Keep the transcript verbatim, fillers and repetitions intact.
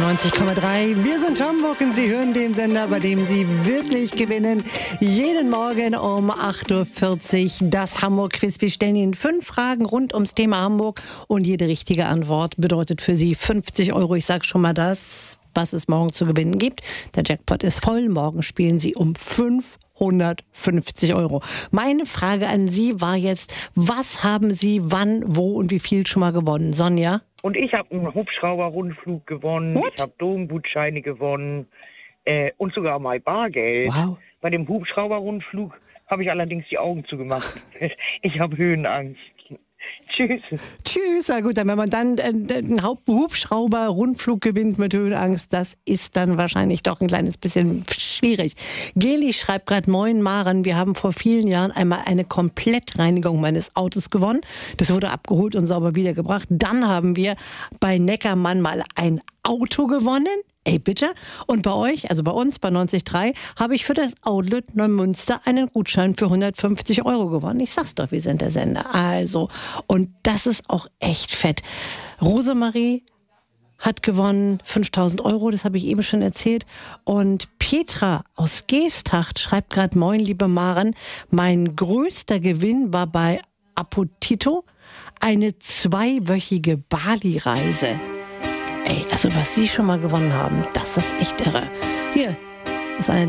neunzig Komma drei. Wir sind Hamburg und Sie hören den Sender, bei dem Sie wirklich gewinnen. Jeden Morgen um acht Uhr vierzig das Hamburg-Quiz. Wir stellen Ihnen fünf Fragen rund ums Thema Hamburg und jede richtige Antwort bedeutet für Sie fünfzig Euro. Ich sage schon mal das, was es morgen zu gewinnen gibt. Der Jackpot ist voll. Morgen spielen Sie um fünfhundertfünfzig Euro. Meine Frage an Sie war jetzt, was haben Sie wann, wo und wie viel schon mal gewonnen? Sonja? Und ich habe einen Hubschrauber-Rundflug gewonnen, What? ich habe Domgutscheine gewonnen äh, und sogar mal Bargeld. Wow. Bei dem Hubschrauber-Rundflug habe ich allerdings die Augen zugemacht. Ich habe Höhenangst. Tschüss. Tschüss, na gut, wenn man dann äh, einen Hubschrauber-Rundflug gewinnt mit Höhenangst, das ist dann wahrscheinlich doch ein kleines bisschen schwierig. Geli schreibt gerade, moin Maren, wir haben vor vielen Jahren einmal eine Komplettreinigung meines Autos gewonnen. Das wurde abgeholt und sauber wiedergebracht. Dann haben wir bei Neckermann mal ein Auto gewonnen. Ey, bitte. Und bei euch, also bei uns, bei neunzig Komma drei, habe ich für das Outlet Neumünster einen Gutschein für hundertfünfzig Euro gewonnen. Ich sag's doch, wir sind der Sender. Also, und das ist auch echt fett. Rosemarie hat gewonnen fünftausend Euro, das habe ich eben schon erzählt. Und Petra aus Geesthacht schreibt gerade, moin, liebe Maren, mein größter Gewinn war bei Apotito eine zweiwöchige Bali-Reise. Ey, also was Sie schon mal gewonnen haben, das ist echt irre. Hier ist eine der